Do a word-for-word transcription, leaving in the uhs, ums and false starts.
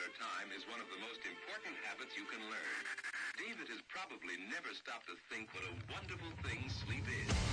regular time is one of the most important habits you can learn. David has probably never stopped to think what a wonderful thing sleep is.